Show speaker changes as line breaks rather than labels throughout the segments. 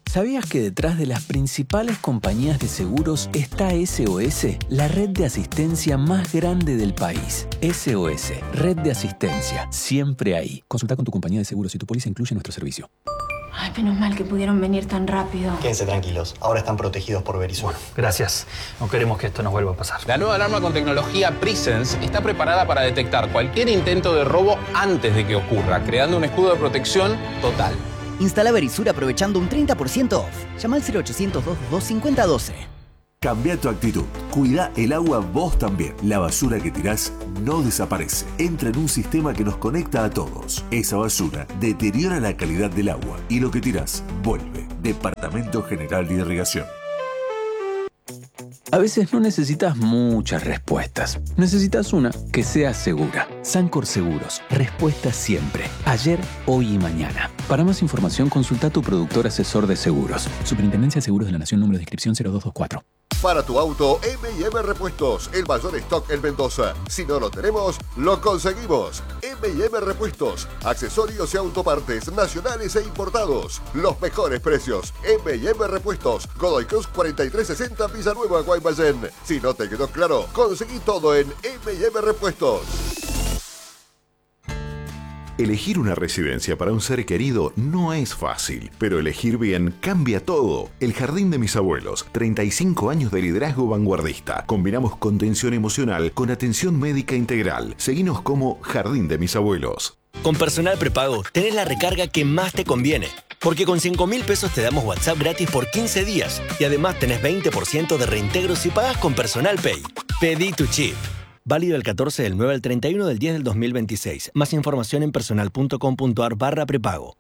¿Sabías que detrás de las principales compañías de seguros está SOS, la red de asistencia más grande del país? SOS, red de asistencia, siempre ahí. Consulta con tu compañía de seguros si tu póliza incluye nuestro servicio.
Ay, menos mal que pudieron venir tan rápido.
Quédense tranquilos, ahora están protegidos por Verisur.
Bueno, gracias. No queremos que esto nos vuelva a pasar.
La nueva alarma con tecnología Presence está preparada para detectar cualquier intento de robo antes de que ocurra, creando un escudo de protección total.
Instala Verisur aprovechando un 30% off. Llama al 0800 222 5012.
Cambia tu actitud. Cuida el agua vos también. La basura que tirás no desaparece. Entra en un sistema que nos conecta a todos. Esa basura deteriora la calidad del agua y lo que tirás vuelve. Departamento General de Irrigación.
A veces no necesitas muchas respuestas. Necesitas una que sea segura. Sancor Seguros. Respuesta siempre. Ayer, hoy y mañana. Para más información, consulta a tu productor asesor de seguros. Superintendencia de Seguros de la Nación, número de inscripción 0224.
Para tu auto, M&M Repuestos, el mayor stock en Mendoza. Si no lo tenemos, lo conseguimos. M&M Repuestos, accesorios y autopartes nacionales e importados. Los mejores precios. M&M Repuestos, Godoy Cruz 4360, Villanueva, Guaymallén. Si no te quedó claro, conseguí todo en M&M Repuestos.
Elegir una residencia para un ser querido no es fácil, pero elegir bien cambia todo. El Jardín de Mis Abuelos, 35 años de liderazgo vanguardista. Combinamos contención emocional con atención médica integral. Seguinos como Jardín de Mis Abuelos.
Con Personal Prepago tenés la recarga que más te conviene. Porque con 5.000 pesos te damos WhatsApp gratis por 15 días. Y además tenés 20% de reintegro si pagas con Personal Pay. Pedí tu chip. Válido el 14 del 9 al 31 del 10 del 2026. Más información en personal.com.ar/prepago.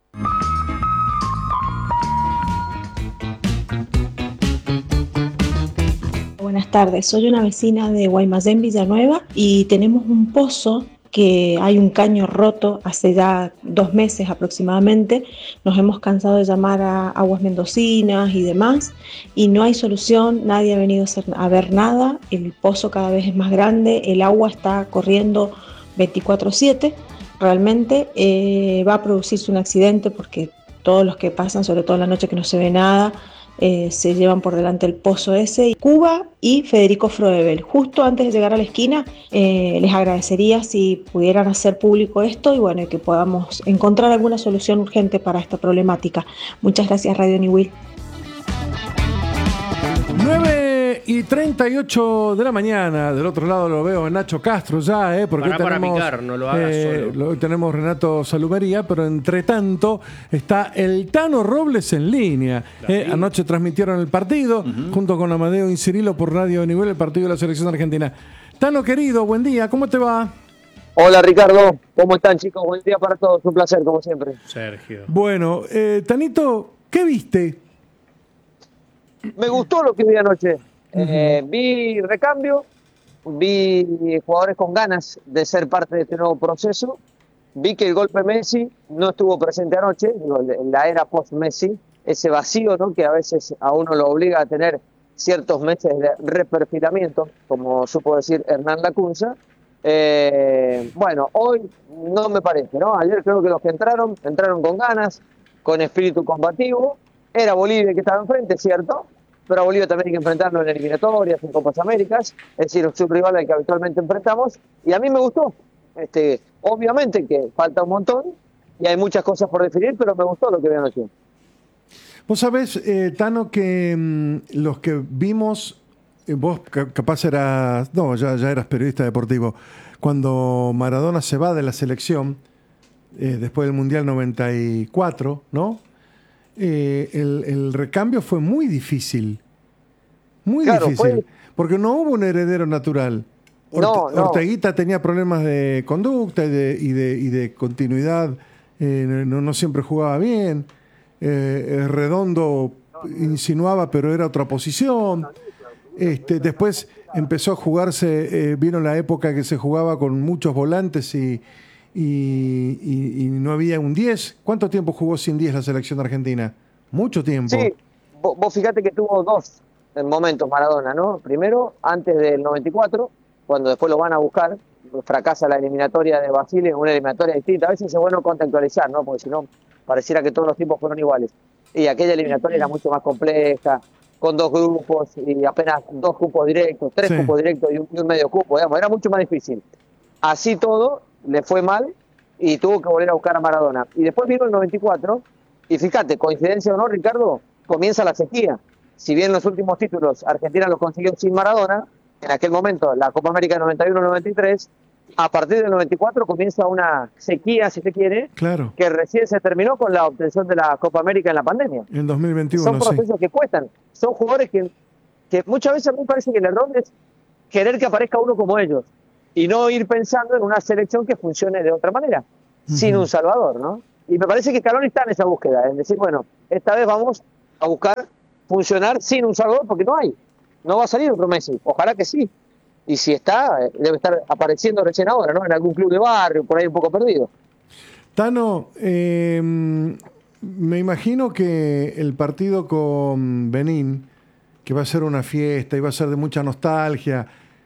Buenas tardes, soy una vecina de Guaymallén, Villanueva, y tenemos un pozo que hay un caño roto hace ya 2 meses aproximadamente. Nos hemos cansado de llamar a Aguas Mendocinas y demás y no hay solución, nadie ha venido a ver nada. El pozo cada vez es más grande, el agua está corriendo 24/7. Realmente va a producirse un accidente porque todos los que pasan, sobre todo en la noche que no se ve nada, se llevan por delante el pozo ese. Cuba y Federico Froebel. Justo antes de llegar a la esquina, les agradecería si pudieran hacer público esto y bueno, que podamos encontrar alguna solución urgente para esta problemática. Muchas gracias, Radio Niwil.
9:38 de la mañana. Del otro lado lo veo a Nacho Castro ya, porque
para picar, no lo hagas solo.
Hoy tenemos Renato Salumería, pero entre tanto está el Tano Robles en línea. Anoche transmitieron el partido junto con Amadeo Incirilo por Radio Nivel, el partido de la selección argentina. Tano querido, buen día, ¿cómo te va?
Hola Ricardo, ¿cómo están chicos? Buen día para todos, un placer como siempre.
Sergio.
Bueno, Tanito, ¿qué viste?
Me gustó lo que vi anoche. Vi recambio, vi jugadores con ganas de ser parte de este nuevo proceso. Vi que el golpe Messi no estuvo presente anoche, en la era post-Messi, ese vacío, ¿no?, que a veces a uno lo obliga a tener ciertos meses de reperfilamiento, como supo decir Hernán Lacunza. Bueno, hoy no me parece, ¿no? Ayer creo que los que entraron con ganas, con espíritu combativo. Era Bolivia que estaba enfrente, ¿cierto? Pero a Bolivia también hay que enfrentarlo en eliminatorias, en Copas Américas, es decir, es un rival al que habitualmente enfrentamos, y a mí me gustó. Obviamente que falta un montón, y hay muchas cosas por definir, pero me gustó lo que vi anoche.
Vos sabés, Tano, que los que vimos, vos capaz eras, no, ya eras periodista deportivo, cuando Maradona se va de la selección, después del Mundial 94, ¿no? El recambio fue muy difícil. Muy difícil. Porque no hubo un heredero natural. Orteguita tenía problemas de conducta y de continuidad. No siempre jugaba bien. Redondo insinuaba, pero era otra posición. Después empezó a jugarse, vino la época que se jugaba con muchos volantes y no había un 10. ¿Cuánto tiempo jugó sin 10 la selección argentina? Mucho tiempo.
Sí, vos fíjate que tuvo 2 momentos Maradona, ¿no? Primero, antes del 94, cuando después lo van a buscar, fracasa la eliminatoria de Basile, una eliminatoria distinta. A veces es bueno contextualizar, ¿no? Porque si no pareciera que todos los tiempos fueron iguales. Y aquella eliminatoria era mucho más compleja, con 2 grupos y apenas 2 cupos directos, 3 cupos directos y un medio cupo, digamos, era mucho más difícil. Así todo, le fue mal y tuvo que volver a buscar a Maradona. Y después vino el 94, y fíjate, coincidencia o no, Ricardo, comienza la sequía. Si bien los últimos títulos Argentina los consiguió sin Maradona, en aquel momento la Copa América 91-93, a partir del 94 comienza una sequía, si se quiere,
claro,
que recién se terminó con la obtención de la Copa América en la pandemia.
En 2021,
son procesos que cuestan. Son jugadores que muchas veces a mí me parece que el error es querer que aparezca uno como ellos y no ir pensando en una selección que funcione de otra manera, sin un salvador, ¿no? Y me parece que Scaloni está en esa búsqueda, en decir, bueno, esta vez vamos a buscar funcionar sin un salvador porque no hay. No va a salir otro Messi. Ojalá que sí. Y si está, debe estar apareciendo recién ahora, ¿no? En algún club de barrio, por ahí un poco perdido.
Tano, me imagino que el partido con Benín, que va a ser una fiesta y va a ser de mucha nostalgia,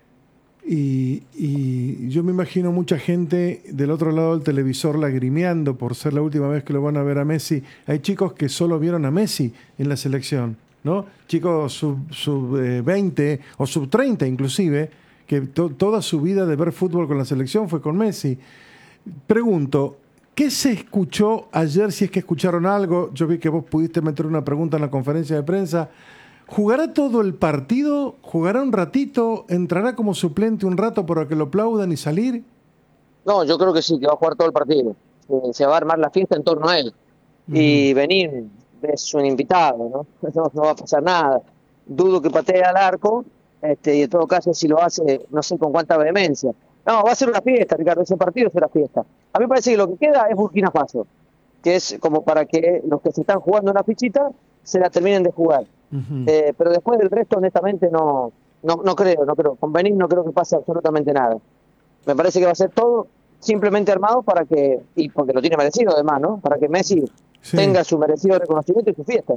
y yo me imagino mucha gente del otro lado del televisor lagrimeando por ser la última vez que lo van a ver a Messi. Hay chicos que solo vieron a Messi en la selección, ¿no? Chicos sub 20 o sub 30 inclusive, que toda su vida de ver fútbol con la selección fue con Messi. Pregunto, ¿qué se escuchó ayer, si es que escucharon algo? Yo vi que vos pudiste meter una pregunta en la conferencia de prensa. ¿Jugará todo el partido? ¿Jugará un ratito? ¿Entrará como suplente un rato para que lo aplaudan y salir?
No, yo creo que sí, que va a jugar todo el partido. Se va a armar la fiesta en torno a él. Y Benín es un invitado, ¿no? No va a pasar nada. Dudo que patee al arco, y en todo caso si lo hace, no sé con cuánta vehemencia. No, va a ser una fiesta, Ricardo, ese partido es una fiesta. A mí me parece que lo que queda es Burkina Faso, que es como para que los que se están jugando una fichita se la terminen de jugar. Pero después del resto, honestamente, no creo. Con Benín no creo que pase absolutamente nada. Me parece que va a ser todo simplemente armado para que, y porque lo tiene merecido además, ¿no? Para que Messi tenga su merecido reconocimiento y su fiesta.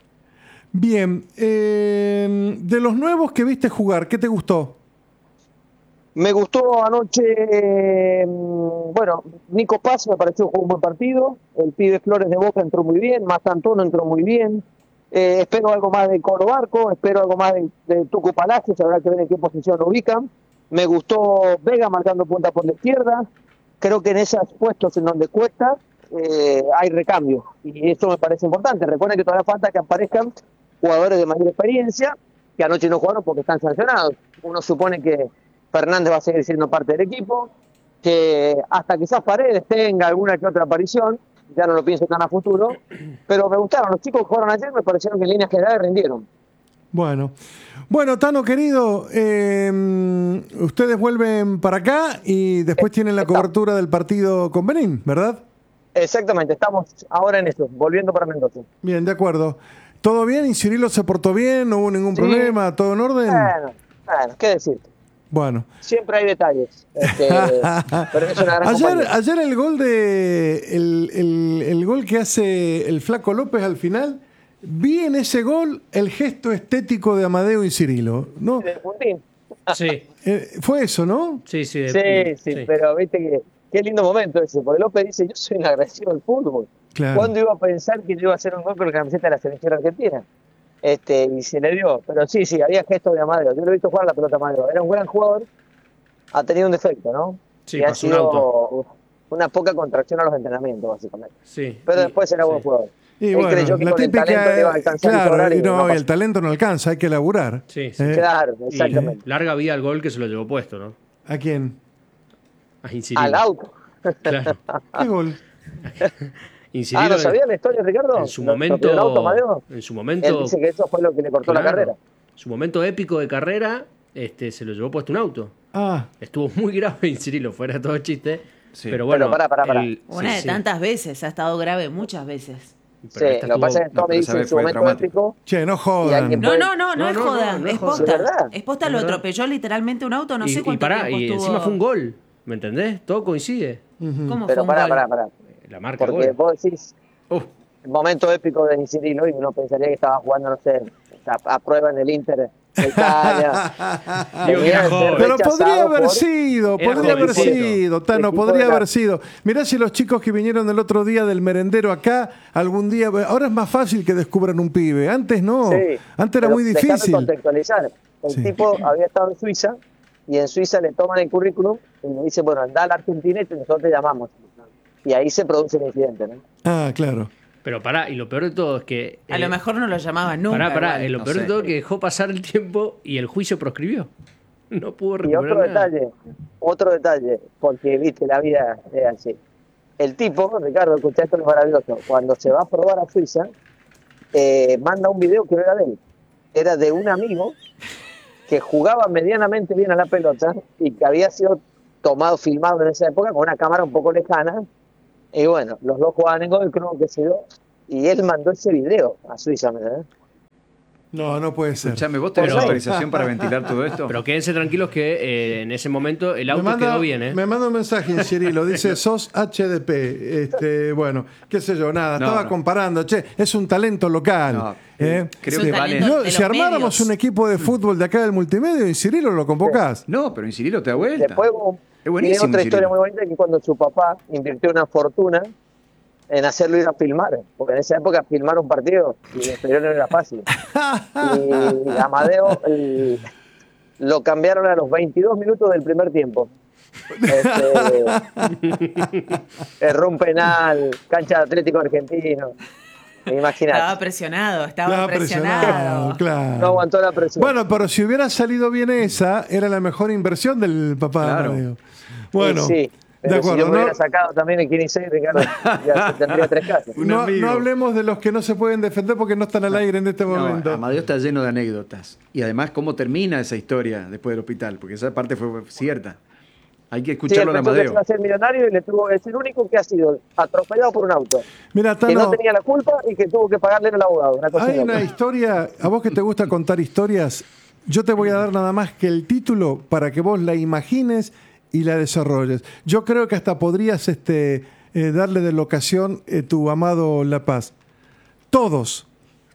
Bien, de los nuevos que viste jugar, ¿qué te gustó?
Me gustó anoche, bueno, Nico Paz me pareció que jugó un buen partido, el pibe Flores de Boca entró muy bien, Mastantuono entró muy bien, espero algo más de Colo Barco, espero algo más de Tucu Palacios, habrá que ver en qué posición lo ubican. Me gustó Vega marcando punta por la izquierda, creo que en esos puestos en donde cuesta hay recambio, y eso me parece importante. Recuerden que todavía falta que aparezcan jugadores de mayor experiencia, que anoche no jugaron porque están sancionados. Uno supone que Fernández va a seguir siendo parte del equipo, que hasta quizás Paredes tenga alguna que otra aparición, ya no lo pienso tan a futuro, pero me gustaron, los chicos que jugaron ayer me parecieron que en líneas generales rindieron.
Bueno, Tano querido, ustedes vuelven para acá y después tienen la cobertura del partido con Benín, ¿verdad?
Exactamente, estamos ahora en esto, volviendo para Mendoza.
Bien, de acuerdo. ¿Todo bien? ¿Y Cirilo se portó bien? ¿No hubo ningún problema? ¿Todo en orden?
Bueno, ¿qué decirte?
Bueno.
Siempre hay detalles. Pero es una gran
ayer el gol el gol que hace el Flaco López al final, vi en ese gol el gesto estético de Amadeo y Cirilo, ¿no?
De puntín.
Sí.
Fue eso, ¿no?
Sí,
sí, pero viste que qué lindo momento ese, porque López dice, yo soy un agresivo del fútbol.
Claro.
¿Cuándo iba a pensar que yo iba a hacer un gol con la camiseta de la selección argentina? Y se le dio, pero sí, había gestos de Amadeo. Yo lo he visto jugar la pelota a Amadeo. Era un gran jugador, ha tenido un defecto, ¿no?
Sí,
y ha sido una poca contracción a los entrenamientos, básicamente.
Sí.
Pero después era buen jugador.
Y
él
bueno,
creyó que
la
con
típica,
el talento le iba a alcanzar
claro,
y
el talento no alcanza, hay que laburar.
Sí.
Claro, exactamente.
Larga vida al gol que se lo llevó puesto, ¿no?
¿A quién?
A Incirilo.
Al auto.
Claro.
¿Qué gol?
Incirilo,
¿no sabía la historia, Ricardo?
En su momento,
él dice que eso fue lo que le cortó la carrera.
Su momento épico de carrera, se lo llevó puesto un auto. Estuvo muy grave Incirilo, fuera todo chiste. Sí. Pero bueno,
pará.
Una de tantas veces, ha estado grave muchas veces.
Sí, lo que pasa es que Tommy dice en su momento épico.
Che, no jodan.
No es joda, es posta. Es posta, lo
verdad.
atropelló literalmente un auto, no sé cuánto tiempo
y
estuvo.
encima fue un gol, ¿me entendés? Todo coincide.
¿Cómo
pero
fue un gol?
Pará.
La marca
porque
gol.
vos decís el momento épico de Incirilo y uno pensaría que estaba jugando, no sé, a prueba en el Inter
Pero podría haber sido, Tano, podría haber sido. Mirá si los chicos que vinieron el otro día del merendero acá, algún día, ahora es más fácil que descubran un pibe. Antes no, antes era muy difícil.
Déjame contextualizar. El tipo había estado en Suiza y en Suiza le toman el currículum y le dicen, bueno, anda a la Argentina y nosotros te llamamos. Y ahí se produce el incidente, ¿no?
Ah, claro.
Pero pará, y lo peor de todo es que...
a lo mejor no lo llamaban nunca.
Pará, lo peor de todo es que dejó pasar el tiempo y el juicio proscribió. No pudo recuperar
otro detalle, porque viste, la vida es así. El tipo, Ricardo, escuchá, esto es maravilloso, cuando se va a probar a Suiza, manda un video que no era de él, era de un amigo que jugaba medianamente bien a la pelota y que había sido filmado en esa época con una cámara un poco lejana. Y bueno, los dos jugaban en Godoy Cruz, qué sé yo, y él mandó ese video a Suiza, ¿verdad?
No puede ser.
Escuchame, ¿vos tenés autorización para ventilar todo esto?
Pero quédense tranquilos que en ese momento el auto quedó bien, ¿eh?
Me manda un mensaje en Cirilo, dice, sos HDP. Bueno, qué sé yo, nada, estaba comparando, es un talento local.
Creo que vale.
Si armáramos un equipo de fútbol de acá del multimedio, en Cirilo lo convocás.
No, pero en Cirilo te da vuelta.
Después,
es buenísimo.
Tiene otra historia muy bonita, que cuando su papá invirtió una fortuna en hacerlo ir a filmar, porque en esa época filmar un partido y el exterior no era fácil. Y Amadeo lo cambiaron a los 22 minutos del primer tiempo. Erró un penal, cancha de Atlético Argentino. Imagínate.
Estaba presionado.
Claro.
No aguantó la presión.
Bueno, pero si hubiera salido bien esa, era la mejor inversión del papá de Amadeo. Bueno,
sí. Pero
de acuerdo,
si yo me hubiera sacado también el 15, Ricardo, ya tendría 3 casas.
No hablemos de los que no se pueden defender porque no están al aire en este momento.
Amadeo está lleno de anécdotas. Y además, cómo termina esa historia después del hospital, porque esa parte fue cierta. Hay que escucharlo a Amadeo.
Sí, a ser millonario y es el único que ha sido atropellado por un auto.
Mira, Tano,
que no tenía la culpa y que tuvo que pagarle al abogado.
Hay una historia, a vos que te gusta contar historias, yo te voy a dar nada más que el título para que vos la imagines y la desarrolles. Yo creo que hasta podrías darle de locación tu amado La Paz. Todos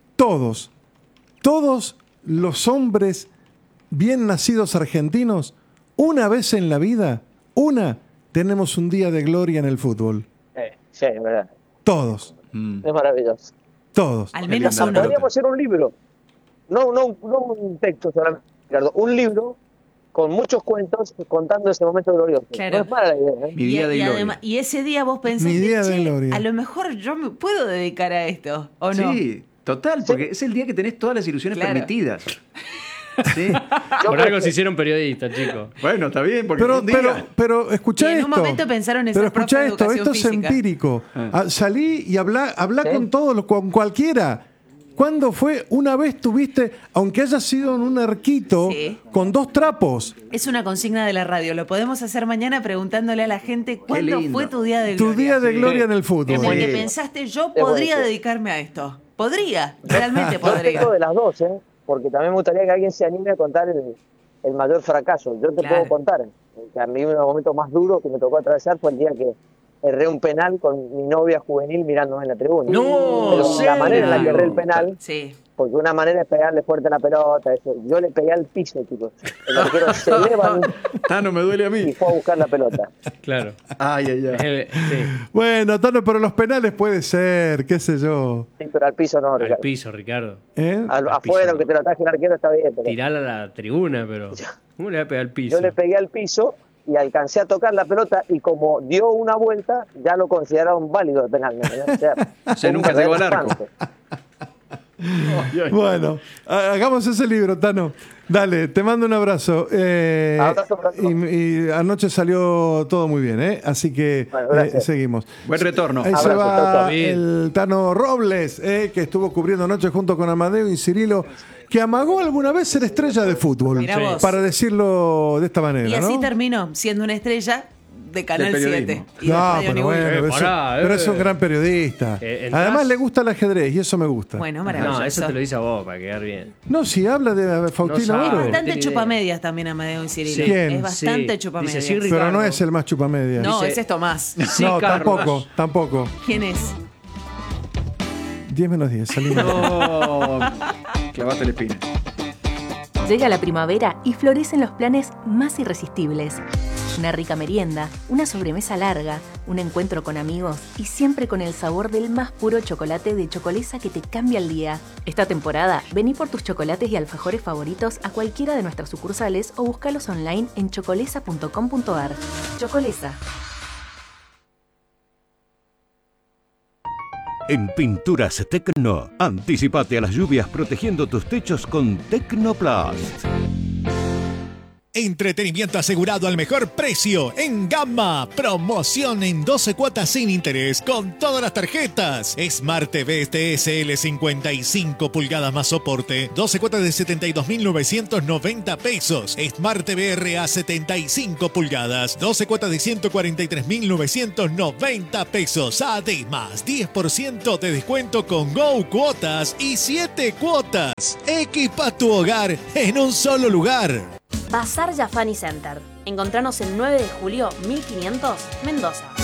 los hombres bien nacidos argentinos, una vez en la vida, tenemos un día de gloria en el fútbol.
Sí, es verdad.
Todos.
Es maravilloso.
Todos.
Al menos uno.
Podríamos hacer un libro. No un texto solamente, Ricardo. Un libro con muchos cuentos contando ese momento glorioso.
Claro.
No es mala la idea, ¿eh?
Mi día de gloria.
Además, y ese día vos pensaste,
Mi día de gloria.
a lo mejor yo me puedo dedicar a esto, ¿o no?
Sí, total, porque es el día que tenés todas las ilusiones permitidas. Sí.
Por algo se hicieron periodistas, chicos.
Bueno, está bien, porque
pero escuchá esto.
En un momento pensaron en ser profe de educación
esto es
física.
empírico. Salí y habla con todos, con cualquiera. ¿Cuándo fue una vez tuviste, aunque haya sido en un arquito, con 2 trapos?
Es una consigna de la radio. Lo podemos hacer mañana preguntándole a la gente cuándo fue tu día de gloria.
Tu día de gloria en el fútbol.
En donde pensaste, yo podría dedicarme a esto. Realmente podría.
Yo tengo de las dos, porque también me gustaría que alguien se anime a contar el mayor fracaso. Yo te puedo contar que a mí uno de los momentos más duros que me tocó atravesar fue el día que erré un penal con mi novia juvenil mirándome en la tribuna. Pero la manera en la que erré el penal, porque una manera es pegarle fuerte a la pelota, yo le pegué al piso, chicos. El arquero se eleva
Tano, me duele a mí.
Y fue a buscar la pelota.
Claro.
Ay.
Bueno, Tano, pero los penales puede ser, qué sé yo.
Sí, pero al piso no,
Ricardo. Al piso, Ricardo.
Afuera, aunque te lo ataje el arquero, está bien. Pero...
Tirala a la tribuna, pero ¿cómo le va a pegar al piso?
Yo le pegué al piso y alcancé a tocar la pelota y como dio una vuelta, ya lo consideraron válido el penal.
O sea, nunca llegó al arco.
Bueno, hagamos ese libro, Tano. Dale, te mando un abrazo. Y anoche salió todo muy bien, así que seguimos.
Buen retorno.
Ahí se va el Tano Robles, que estuvo cubriendo anoche junto con Amadeo y Cirilo, que amagó alguna vez ser estrella de fútbol, para decirlo de esta manera.
Y así
¿no?
terminó siendo una estrella de Canal 7.
Pero es un gran periodista. Además le gusta el ajedrez y eso me gusta.
Bueno, maravilloso.
No, eso te lo dice a vos para quedar bien.
No, si habla de Faustino Oro.
Es bastante chupamedias también Amadeo y Cirilo.
¿Quién?
Es bastante chupamedias.
Pero no es el más chupamedias.
No, ese es Tomás.
No, tampoco.
¿Quién es?
10 menos 10, salimos.
No, clavaste la espina.
Llega la primavera y florecen los planes más irresistibles. Una rica merienda, una sobremesa larga, un encuentro con amigos y siempre con el sabor del más puro chocolate de Chocolesa que te cambia el día. Esta temporada, vení por tus chocolates y alfajores favoritos a cualquiera de nuestras sucursales o búscalos online en chocolesa.com.ar. Chocolesa.
En Pinturas Tecno, anticipate a las lluvias protegiendo tus techos con Tecnoplast.
Entretenimiento asegurado al mejor precio en Gamma. Promoción en 12 cuotas sin interés con todas las tarjetas. Smart TV TSL 55 pulgadas más soporte. 12 cuotas de 72.990 pesos. Smart TV RA 75 pulgadas. 12 cuotas de 143.990 pesos. Además, 10% de descuento con Go Cuotas y 7 cuotas. Equipa tu hogar en un solo lugar.
Bazar Yafani Center. Encontranos en 9 de julio 1500, Mendoza.